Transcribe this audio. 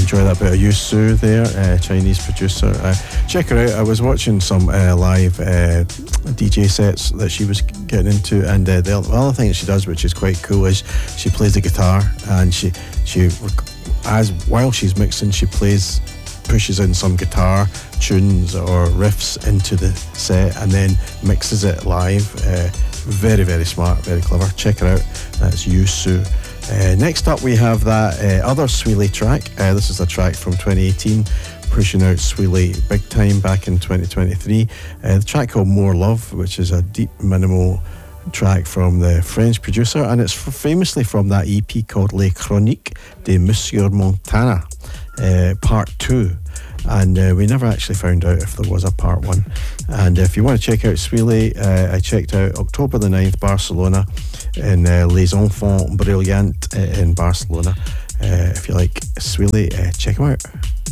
enjoy that bit of Yusu there, Chinese producer. Check her out. I was watching some live DJ sets that she was getting into, and the other thing that she does, which is quite cool, is she plays the guitar, and she while she's mixing, she pushes in some guitar tunes or riffs into the set and then mixes it live. Very, very smart, very clever. Check her out. That's Yusu. Next up we have that other Sweely track. This is a track from 2018, pushing out Sweely big time back in 2023. The track called More Love, which is a deep minimal track from the French producer, and it's famously from that EP called Les Chroniques de Monsieur Montana, part 2. And we never actually found out if there was a part 1. And if you want to check out Sweely, I checked out October the 9th, Barcelona, in Les Enfants Brillants in Barcelona. If you like Sweely, check them out.